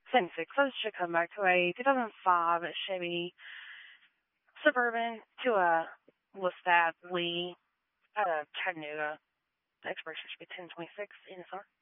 76. So this should come back to a 2005 Chevy Suburban to a Lestat Lee Chattanooga. The expiration should be 10/26 NSR.